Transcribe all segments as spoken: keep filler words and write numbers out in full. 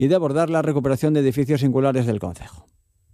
y de abordar la recuperación de edificios singulares del concejo.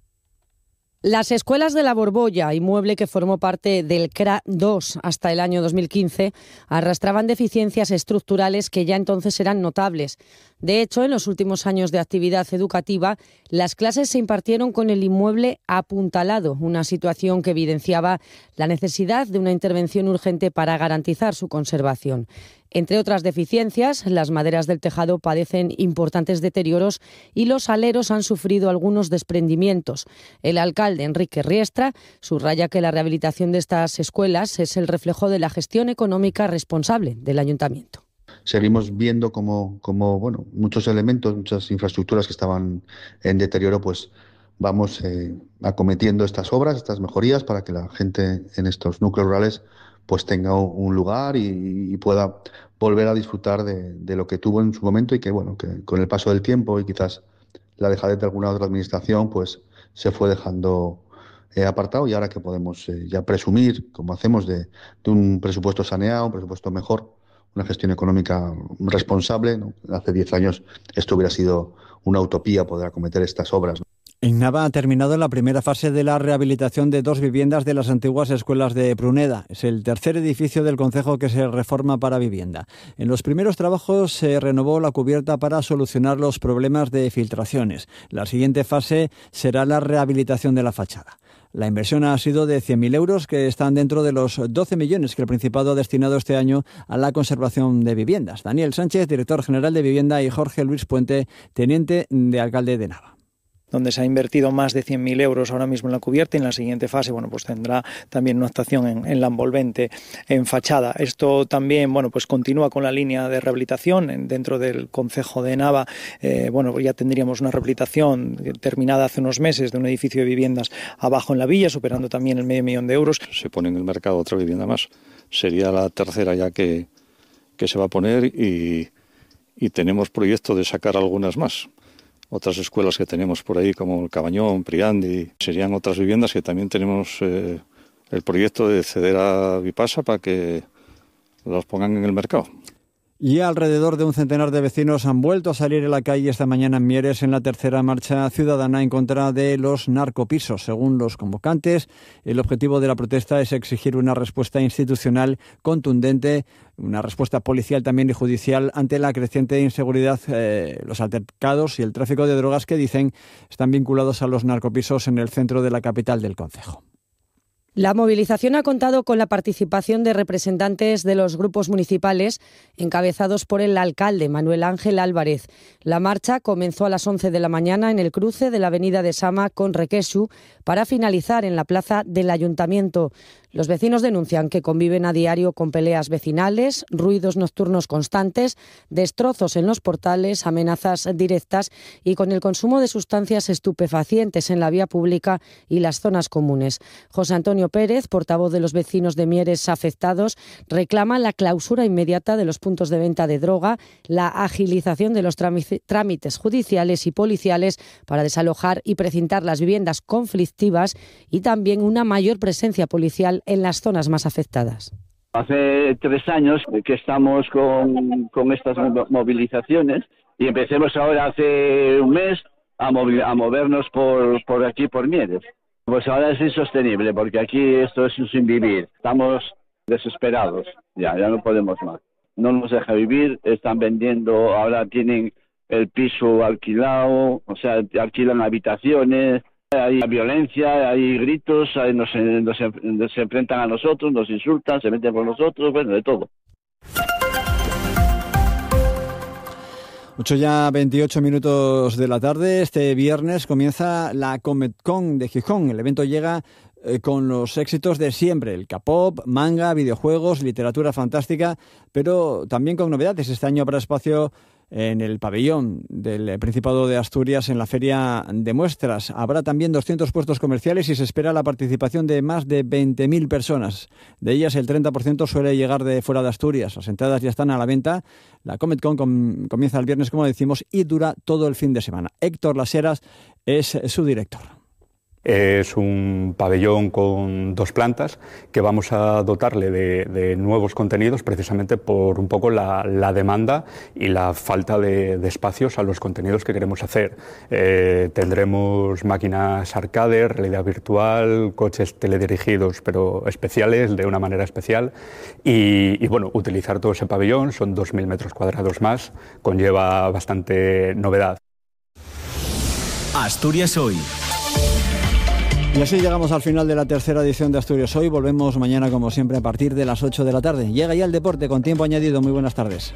Las escuelas de la Borbolla, inmueble que formó parte del C R A dos hasta el año dos mil quince, arrastraban deficiencias estructurales que ya entonces eran notables. De hecho, en los últimos años de actividad educativa, las clases se impartieron con el inmueble apuntalado, una situación que evidenciaba la necesidad de una intervención urgente para garantizar su conservación. Entre otras deficiencias, las maderas del tejado padecen importantes deterioros y los aleros han sufrido algunos desprendimientos. El alcalde, Enrique Riestra, subraya que la rehabilitación de estas escuelas es el reflejo de la gestión económica responsable del ayuntamiento. Seguimos viendo como, como bueno, muchos elementos, muchas infraestructuras que estaban en deterioro, pues vamos eh, acometiendo estas obras, estas mejorías para que la gente en estos núcleos rurales pues tenga un lugar y, y pueda volver a disfrutar de, de lo que tuvo en su momento y que bueno que con el paso del tiempo y quizás la dejadez de alguna otra administración pues se fue dejando eh, apartado y ahora que podemos eh, ya presumir, como hacemos, de, de un presupuesto saneado, un presupuesto mejor, una gestión económica responsable, ¿no? Hace diez años esto hubiera sido una utopía poder acometer estas obras, ¿no? En Nava ha terminado la primera fase de la rehabilitación de dos viviendas de las antiguas escuelas de Pruneda. Es el tercer edificio del concejo que se reforma para vivienda. En los primeros trabajos se renovó la cubierta para solucionar los problemas de filtraciones. La siguiente fase será la rehabilitación de la fachada. La inversión ha sido de cien mil euros, que están dentro de los doce millones que el Principado ha destinado este año a la conservación de viviendas. Daniel Sánchez, director general de Vivienda, y Jorge Luis Puente, teniente de alcalde de Nava, donde se ha invertido más de cien mil euros ahora mismo en la cubierta y en la siguiente fase bueno pues tendrá también una actuación en, en la envolvente en fachada. Esto también bueno pues continúa con la línea de rehabilitación en, dentro del concejo de Nava. Eh, bueno pues ya tendríamos una rehabilitación terminada hace unos meses de un edificio de viviendas abajo en la villa, superando también el medio millón de euros. Se pone en el mercado otra vivienda más, sería la tercera ya que, que se va a poner y, y tenemos proyecto de sacar algunas más. Otras escuelas que tenemos por ahí, como el Cabañón, Priandi, serían otras viviendas que también tenemos eh, el proyecto de ceder a Vipasa para que los pongan en el mercado. Y alrededor de un centenar de vecinos han vuelto a salir a la calle esta mañana en Mieres en la tercera marcha ciudadana en contra de los narcopisos. Según los convocantes, el objetivo de la protesta es exigir una respuesta institucional contundente, una respuesta policial también y judicial ante la creciente inseguridad, eh, los altercados y el tráfico de drogas que dicen están vinculados a los narcopisos en el centro de la capital del concejo. La movilización ha contado con la participación de representantes de los grupos municipales encabezados por el alcalde Manuel Ángel Álvarez. La marcha comenzó a las once de la mañana en el cruce de la avenida de Sama con Requesu para finalizar en la plaza del Ayuntamiento. Los vecinos denuncian que conviven a diario con peleas vecinales, ruidos nocturnos constantes, destrozos en los portales, amenazas directas y con el consumo de sustancias estupefacientes en la vía pública y las zonas comunes. José Antonio Pérez, portavoz de los vecinos de Mieres afectados, reclama la clausura inmediata de los puntos de venta de droga, la agilización de los trámites judiciales y policiales para desalojar y precintar las viviendas conflictivas y también una mayor presencia policial en las zonas más afectadas. Hace tres años que estamos con, con estas movilizaciones y empecemos ahora hace un mes a, movi- a movernos por, por aquí, por Mieres. Pues ahora es insostenible porque aquí esto es un sin vivir. Estamos desesperados, ya, ya no podemos más. No nos deja vivir, están vendiendo, ahora tienen el piso alquilado, o sea, alquilan habitaciones. Hay violencia, hay gritos, hay, nos, nos, nos enfrentan a nosotros, nos insultan, se meten con nosotros, bueno, de todo. ocho ya veintiocho minutos de la tarde. Este viernes comienza la Cometcon de Gijón. El evento llega eh, con los éxitos de siempre, el K-pop, manga, videojuegos, literatura fantástica, pero también con novedades. Este año habrá espacio en el pabellón del Principado de Asturias en la Feria de Muestras. Habrá también doscientos puestos comerciales y se espera la participación de más de veinte mil personas. De ellas el treinta por ciento suele llegar de fuera de Asturias. Las entradas ya están a la venta. La Cometcon com- comienza el viernes, como decimos, y dura todo el fin de semana. Héctor Las Heras es su director. Es un pabellón con dos plantas que vamos a dotarle de, de nuevos contenidos precisamente por un poco la, la demanda y la falta de, de espacios a los contenidos que queremos hacer. Eh, tendremos máquinas arcade, realidad virtual, coches teledirigidos pero especiales, de una manera especial y, y bueno, utilizar todo ese pabellón, son dos mil metros cuadrados más, conlleva bastante novedad. Asturias Hoy. Y así llegamos al final de la tercera edición de Asturias Hoy. Volvemos mañana, como siempre, a partir de las ocho de la tarde. Llega ya el deporte con tiempo añadido. Muy buenas tardes.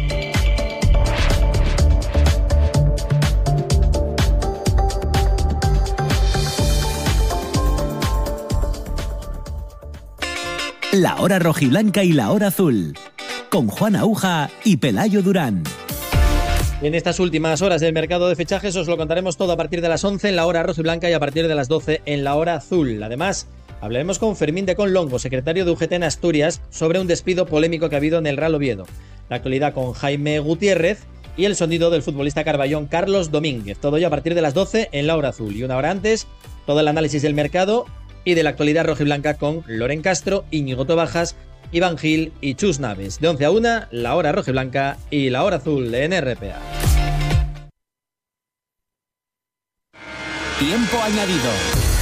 La hora rojiblanca y la hora azul, con Juan Aúja y Pelayo Durán. En estas últimas horas del mercado de fichajes os lo contaremos todo a partir de las once en la hora rojiblanca y a partir de las doce en la hora azul. Además, hablaremos con Fermín de Conlongo, secretario de U G T en Asturias, sobre un despido polémico que ha habido en el Real Oviedo. La actualidad con Jaime Gutiérrez y el sonido del futbolista carballón Carlos Domínguez. Todo ello a partir de las doce en la hora azul. Y una hora antes, todo el análisis del mercado y de la actualidad rojiblanca con Loren Castro, Íñigo Tobajas, Iván Gil y Chus Naves. De once a una, la hora rojiblanca y la hora azul en R P A. Tiempo añadido.